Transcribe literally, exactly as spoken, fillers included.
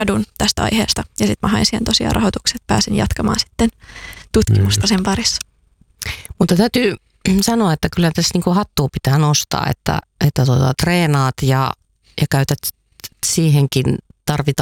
gradun tästä aiheesta. Ja sitten mä hain siihen tosiaan rahoitukset, pääsin jatkamaan sitten tutkimusta sen parissa. Mutta täytyy sanoa, että kyllä tässä niinku hattua pitää nostaa, että, että tota, treenaat ja, ja käytät siihenkin tarvitaan